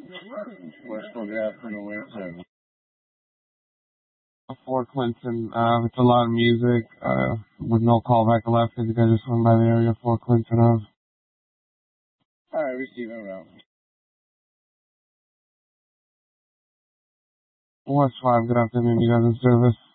Westfield Ave from the West Side. Fort Clinton, it's a lot of music, with no callback left because you guys just went by the area of Fort Clinton of. Alright, receiving route. West 5, good afternoon, you guys in service.